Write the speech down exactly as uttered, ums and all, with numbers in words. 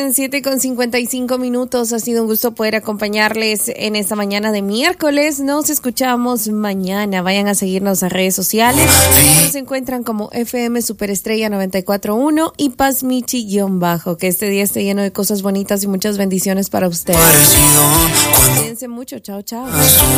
bien, siete con cincuenta y cinco minutos. Ha sido un gusto poder acompañarles en esta mañana de miércoles. Nos escuchamos mañana. Vayan a seguirnos a redes sociales. Nos encuentran como F M Superestrella noventa y cuatro punto uno y Paz Michi-bajo. Que este día esté lleno de cosas bonitas y muchas bendiciones para ustedes. Cuídense mucho. Chao, chao.